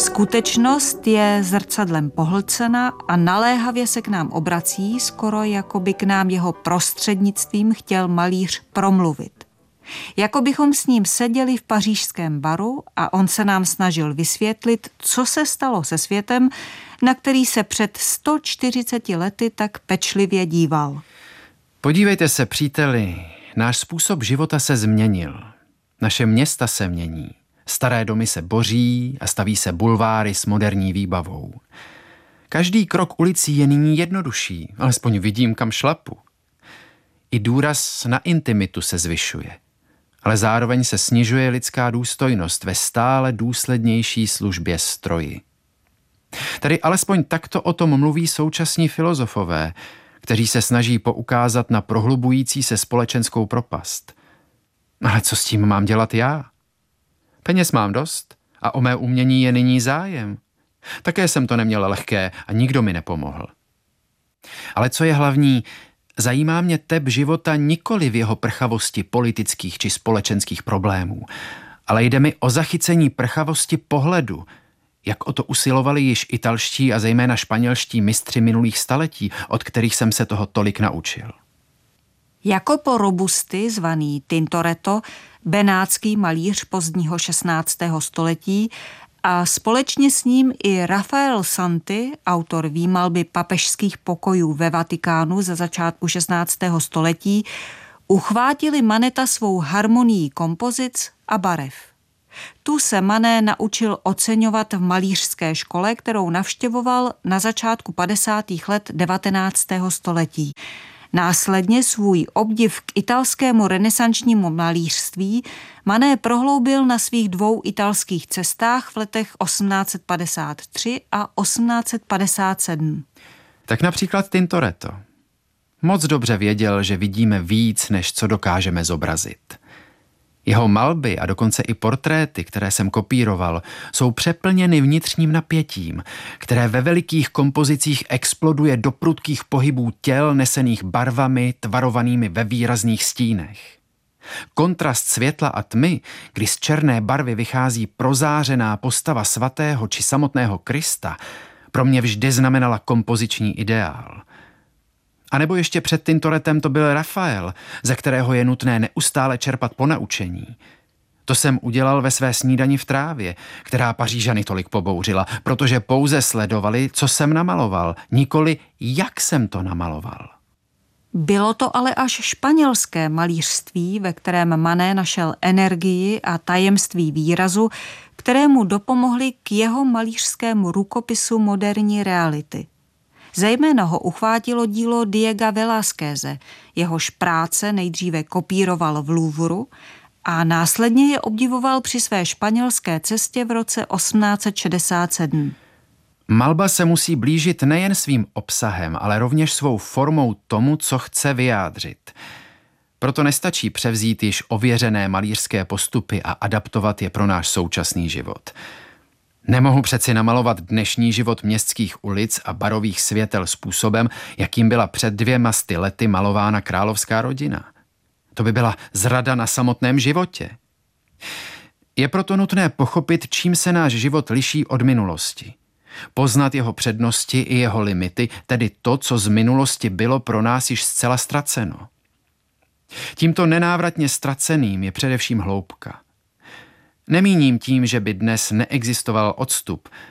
Skutečnost je zrcadlem pohlcena a naléhavě se k nám obrací, skoro jako by k nám jeho prostřednictvím chtěl malíř promluvit. Jako bychom s ním seděli v pařížském baru a on se nám snažil vysvětlit, co se stalo se světem, na který se před 140 lety tak pečlivě díval. Podívejte se, příteli, náš způsob života se změnil. Naše města se mění. Staré domy se boří a staví se bulváry s moderní výbavou. Každý krok ulicí je nyní jednodušší, alespoň vidím, kam šlapu. I důraz na intimitu se zvyšuje, ale zároveň se snižuje lidská důstojnost ve stále důslednější službě stroji. Tady alespoň takto o tom mluví současní filozofové, kteří se snaží poukázat na prohlubující se společenskou propast. Ale co s tím mám dělat já? Peněz mám dost a o mé umění je nyní zájem. Také jsem to neměl lehké a nikdo mi nepomohl. Ale co je hlavní, zajímá mě tep života nikoli v jeho prchavosti politických či společenských problémů, ale jde mi o zachycení prchavosti pohledu, jak o to usilovali již italští a zejména španělští mistři minulých staletí, od kterých jsem se toho tolik naučil. Jacopo Robusti, zvaný Tintoretto, benátský malíř pozdního 16. století, a společně s ním i Rafael Santi, autor výmalby papežských pokojů ve Vatikánu za začátku 16. století, uchvátili Maneta svou harmonií kompozic a barev. Tu se Manet naučil oceňovat v malířské škole, kterou navštěvoval na začátku 50. let 19. století. Následně svůj obdiv k italskému renesančnímu malířství Manet prohloubil na svých 2 italských cestách v letech 1853 a 1857. Tak například Tintoretto. Moc dobře věděl, že vidíme víc, než co dokážeme zobrazit. Jeho malby a dokonce i portréty, které jsem kopíroval, jsou přeplněny vnitřním napětím, které ve velikých kompozicích exploduje do prudkých pohybů těl nesených barvami tvarovanými ve výrazných stínech. Kontrast světla a tmy, kdy z černé barvy vychází prozářená postava svatého či samotného Krista, pro mě vždy znamenala kompoziční ideál. A nebo ještě před Tintorettem to byl Rafael, ze kterého je nutné neustále čerpat ponaučení. To jsem udělal ve své snídani v trávě, která Pařížany tolik pobouřila, protože pouze sledovali, co jsem namaloval, nikoli jak jsem to namaloval. Bylo to ale až španělské malířství, ve kterém Manet našel energii a tajemství výrazu, kterému dopomohly k jeho malířskému rukopisu moderní reality. Zejména ho uchvátilo dílo Diega Velázqueze, jehož práce nejdříve kopíroval v Louvru a následně je obdivoval při své španělské cestě v roce 1867. Malba se musí blížit nejen svým obsahem, ale rovněž svou formou tomu, co chce vyjádřit. Proto nestačí převzít již ověřené malířské postupy a adaptovat je pro náš současný život. Nemohu přeci namalovat dnešní život městských ulic a barových světel způsobem, jakým byla před 200 lety malována královská rodina. To by byla zrada na samotném životě. Je proto nutné pochopit, čím se náš život liší od minulosti. Poznat jeho přednosti i jeho limity, tedy to, co z minulosti bylo pro nás již zcela ztraceno. Tímto nenávratně ztraceným je především hloubka. Nemíním tím, že by dnes neexistoval odstup,